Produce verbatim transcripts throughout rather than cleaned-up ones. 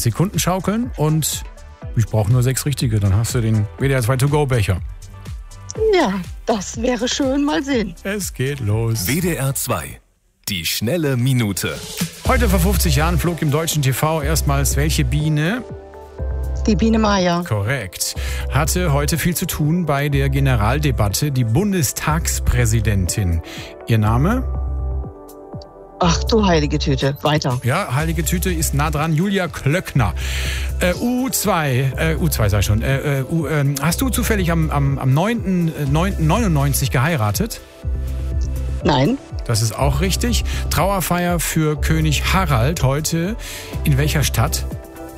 Sekunden schaukeln und ich brauche nur sechs richtige, dann hast du den W D R zwei To-Go-Becher. Ja, das wäre schön, mal sehen. Es geht los. W D R zwei, die schnelle Minute. Heute vor fünfzig Jahren flog im deutschen T V erstmals welche Biene? Die Biene Maya. Korrekt. Hatte heute viel zu tun bei der Generaldebatte die Bundestagspräsidentin. Ihr Name? Ach du heilige Tüte, weiter. Ja, heilige Tüte ist nah dran. Julia Klöckner. Äh, U zwei, äh, U zwei sag ich schon. Äh, äh, U, äh, hast du zufällig am, am, am neunten neunten neunundneunzig geheiratet? Nein. Das ist auch richtig. Trauerfeier für König Harald heute. In welcher Stadt?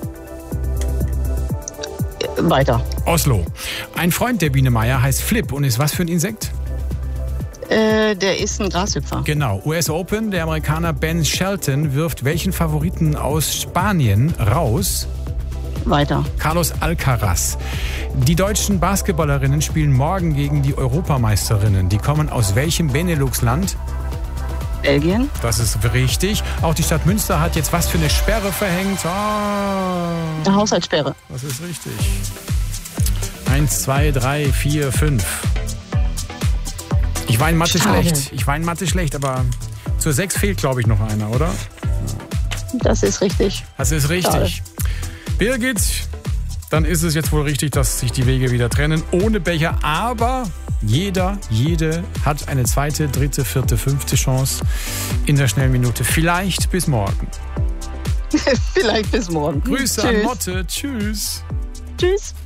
Äh, weiter. Oslo. Ein Freund der Biene Maya heißt Flip und ist was für ein Insekt? Äh, der ist ein Grashüpfer. Genau. U S Open, der Amerikaner Ben Shelton wirft welchen Favoriten aus Spanien raus? Weiter. Carlos Alcaraz. Die deutschen Basketballerinnen spielen morgen gegen die Europameisterinnen. Die kommen aus welchem Benelux-Land? Belgien. Das ist richtig. Auch die Stadt Münster hat jetzt was für eine Sperre verhängt. Oh, Eine Haushaltssperre. das ist richtig. Eins, zwei, drei, vier, fünf. Ich war in Mathe Schade. schlecht. Ich war in Mathe schlecht, aber zur sechs fehlt, glaube ich, noch einer, oder? Das ist richtig. Das ist richtig. Schade. Birgit, dann ist es jetzt wohl richtig, dass sich die Wege wieder trennen. Ohne Becher, aber jeder, jede hat eine zweite, dritte, vierte, fünfte Chance in der Schnellminute. Vielleicht bis morgen. Vielleicht bis morgen. Grüße Tschüss. an Motte. Tschüss. Tschüss.